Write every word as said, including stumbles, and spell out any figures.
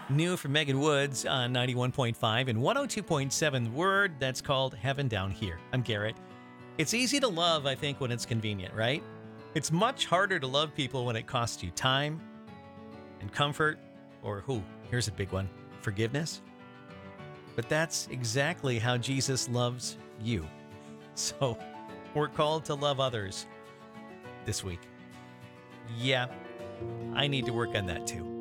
New from Megan Woods on ninety-one point five and one oh two point seven The Word. That's called Heaven Down Here. I'm Garrett. It's easy to love, I think, when it's convenient, right? It's much harder to love people when it costs you time and comfort, or who? Here's a big one, forgiveness. But that's exactly how Jesus loves you. So we're called to love others this week. Yeah, I need to work on that too.